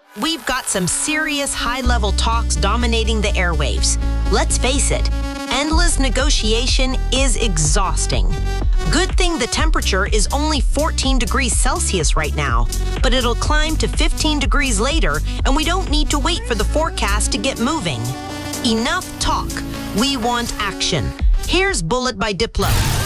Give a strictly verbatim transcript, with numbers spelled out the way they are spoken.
We've got some serious high-level talks dominating the airwaves. Let's face it, endless negotiation is exhausting. Good thing the temperature is only fourteen degrees Celsius right now, but it'll climb to fifteen degrees later, and we don't need to wait for the forecast to get moving. Enough talk. We want action. Here's Bullet by Diplo.